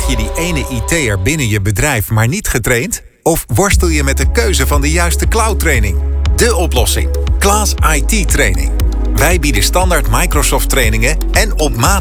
Krijg je die ene IT'er binnen je bedrijf maar niet getraind? Of worstel je met de keuze van de juiste cloud-training? De oplossing. Claas IT Training. Wij bieden standaard Microsoft trainingen en op maat